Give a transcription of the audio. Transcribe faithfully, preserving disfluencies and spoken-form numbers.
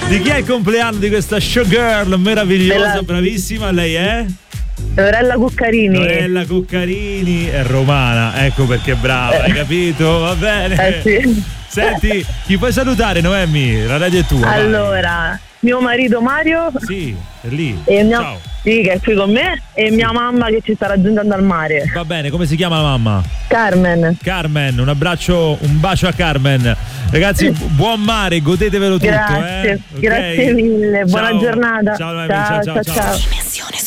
Di chi è il compleanno di questa showgirl meravigliosa, Della... bravissima? Lei è? Lorella Cuccarini. Lorella Cuccarini è romana, ecco perché è brava, hai capito? Va bene. Eh sì. Senti, chi puoi salutare, Noemi? La radio è tua. Allora, vai. Mio marito Mario. Sì, è lì. E mia... Ciao. Sì, che è qui con me. E sì. Mia mamma che ci sta raggiungendo al mare. Va bene, come si chiama la mamma? Carmen. Carmen, un abbraccio, un bacio a Carmen. Ragazzi, buon mare, godetevelo tutto. Grazie, eh? grazie Okay? mille, buona ciao. giornata. Ciao, ciao, ciao, ciao. ciao. ciao.